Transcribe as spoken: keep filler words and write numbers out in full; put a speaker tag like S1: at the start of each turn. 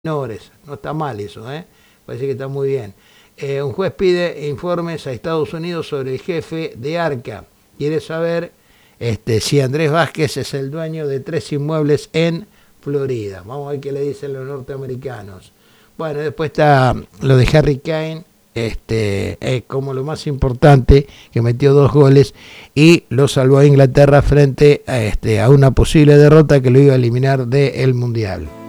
S1: menores. No está mal eso, ¿eh? Parece que está muy bien. Eh, un juez pide informes a Estados Unidos sobre el jefe de Arca. Quiere saber este, si Andrés Vázquez es el dueño de tres inmuebles en Florida. Vamos a ver qué le dicen los norteamericanos. Bueno, después está lo de Harry Kane, este, eh, como lo más importante, que metió dos goles y lo salvó a Inglaterra frente a, este, a una posible derrota que lo iba a eliminar del Mundial.